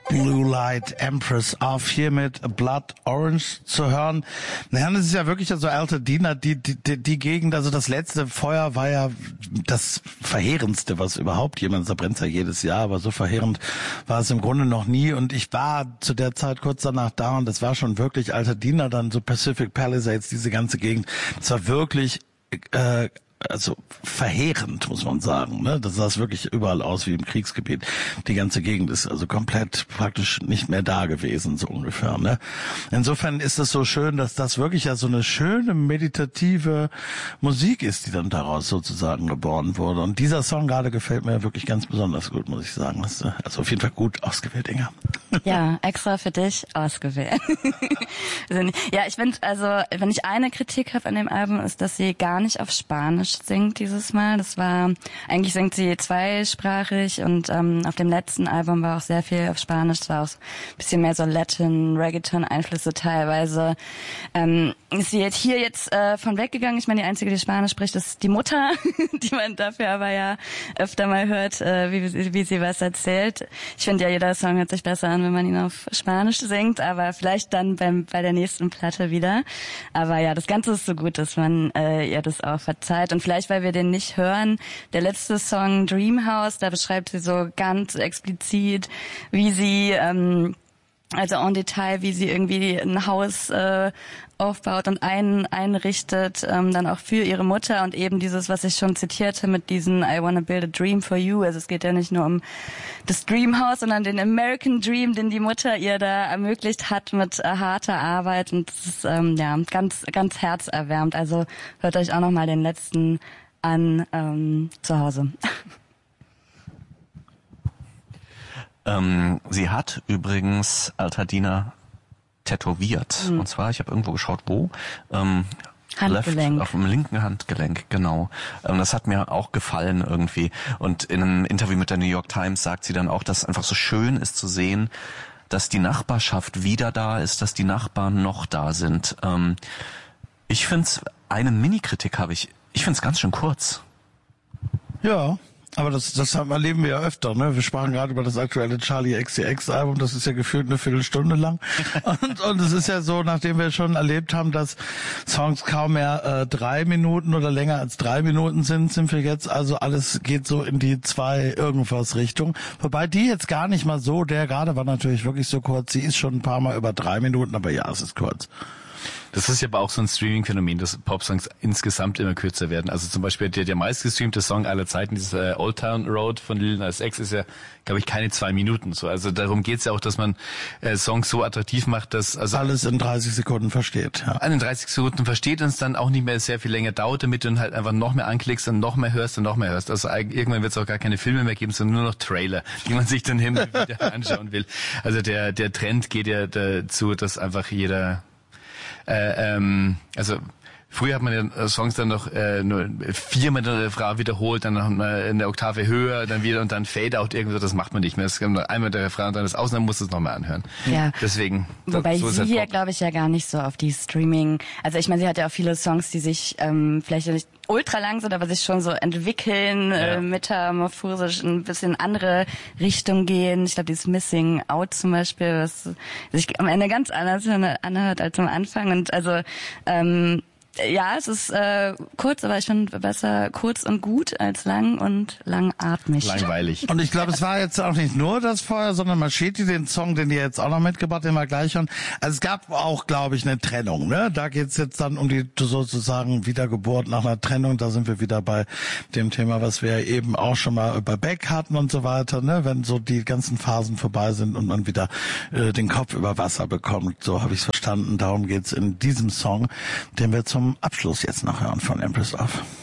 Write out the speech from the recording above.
Blue Light Empress of hier mit Blood Orange zu hören. Naja, das ist ja wirklich so Altadena, die Gegend, also das letzte Feuer war ja das Verheerendste, was überhaupt jemand, da brennt ja jedes Jahr, aber so verheerend war es im Grunde noch nie und ich war zu der Zeit kurz danach da und das war schon wirklich Altadena, dann so Pacific Palisades, diese ganze Gegend, das war wirklich also verheerend, muss man sagen. Ne? Das sah wirklich überall aus wie im Kriegsgebiet. Die ganze Gegend ist also komplett praktisch nicht mehr da gewesen, so ungefähr. Ne? Insofern ist es so schön, dass das wirklich ja so eine schöne meditative Musik ist, die dann daraus sozusagen geboren wurde. Und dieser Song gerade gefällt mir wirklich ganz besonders gut, muss ich sagen. Also auf jeden Fall gut ausgewählt, Inga. Ja, extra für dich ausgewählt. Ja, ich finde, also wenn ich eine Kritik habe an dem Album, ist, dass sie gar nicht auf Spanisch singt dieses Mal. Eigentlich singt sie zweisprachig und auf dem letzten Album war auch sehr viel auf Spanisch. Es war auch ein bisschen mehr so Latin, Reggaeton-Einflüsse teilweise. Ist sie hier jetzt von weggegangen? Ich meine, die einzige, die Spanisch spricht, ist die Mutter, die man dafür aber ja öfter mal hört, wie sie was erzählt. Ich finde ja, jeder Song hört sich besser an, wenn man ihn auf Spanisch singt, aber vielleicht dann bei der nächsten Platte wieder. Aber ja, das Ganze ist so gut, dass man ihr das auch verzeiht. Und vielleicht, weil wir den nicht hören, der letzte Song Dreamhouse, da beschreibt sie so ganz explizit, wie sie, also en Detail, wie sie irgendwie ein Haus aufbaut und einrichtet, dann auch für ihre Mutter und eben dieses, was ich schon zitierte mit diesen I wanna build a dream for you. Also es geht ja nicht nur um das Dreamhouse, sondern den American Dream, den die Mutter ihr da ermöglicht hat mit harter Arbeit und das ist ja ganz, ganz herzerwärmend. Also hört euch auch nochmal den letzten an zu Hause. Sie hat übrigens Altadena tätowiert. Und zwar, ich habe irgendwo geschaut, wo? Handgelenk. Auf dem linken Handgelenk, genau. Das hat mir auch gefallen irgendwie. Und in einem Interview mit der New York Times sagt sie dann auch, dass es einfach so schön ist zu sehen, dass die Nachbarschaft wieder da ist, dass die Nachbarn noch da sind. Ich find's, eine Mini-Kritik habe ich. Ich find's ganz schön kurz. Ja. Aber das erleben wir ja öfter, ne? Wir sprachen gerade über das aktuelle Charlie XCX-Album, das ist ja gefühlt eine Viertelstunde lang. Und es ist ja so, nachdem wir schon erlebt haben, dass Songs kaum mehr 3 Minuten oder länger als 3 Minuten sind wir jetzt, also alles geht so in die 2 irgendwas Richtung. Wobei die jetzt gar nicht mal so, der gerade war natürlich wirklich so kurz, sie ist schon ein paar Mal über 3 Minuten, aber ja, es ist kurz. Das ist ja aber auch so ein Streaming-Phänomen, dass Popsongs insgesamt immer kürzer werden. Also zum Beispiel der meistgestreamte Song aller Zeiten, dieses Old Town Road von Lil Nas X, ist ja, glaube ich, keine 2 Minuten so. Also darum geht's ja auch, dass man Songs so attraktiv macht, dass also alles in 30 Sekunden versteht. Ja. In 30 Sekunden versteht und es dann auch nicht mehr sehr viel länger dauert, damit du dann halt einfach noch mehr anklickst und noch mehr hörst und noch mehr hörst. Also irgendwann wird es auch gar keine Filme mehr geben, sondern nur noch Trailer, die man sich dann hin und wieder anschauen will. Also der Trend geht ja dazu, dass einfach jeder also früher hat man ja Songs dann noch nur 4-mal der Refrain wiederholt, dann noch mal in der Oktave höher, dann wieder und dann Fade-Out irgendwo, das macht man nicht mehr. Es kommt noch einmal der Refrain und dann das Aus, dann musst du es nochmal anhören. Ja. Deswegen. Wobei so sie hier, glaube ich, ja gar nicht so auf die Streaming, also ich meine, sie hat ja auch viele Songs, die sich vielleicht ja nicht ultra lang sind, aber sich schon so entwickeln, metamorphosisch ein bisschen in andere Richtung gehen. Ich glaube, dieses Missing Out zum Beispiel, was sich am Ende ganz anders anhört als am Anfang. Und also ja, es ist kurz, aber ich finde besser kurz und gut als lang und langatmig. Langweilig. Und ich glaube, es war jetzt auch nicht nur das Feuer, sondern Machete, den Song, den die jetzt auch noch mitgebracht, den wir gleich hören. Also es gab auch, glaube ich, eine Trennung. Ne? Da geht's jetzt dann um die sozusagen Wiedergeburt nach einer Trennung. Da sind wir wieder bei dem Thema, was wir eben auch schon mal über Beck hatten und so weiter. Ne? Wenn so die ganzen Phasen vorbei sind und man wieder den Kopf über Wasser bekommt. So habe ich es verstanden. Darum geht's in diesem Song, den wir zum Abschluss jetzt noch hören von Empress of.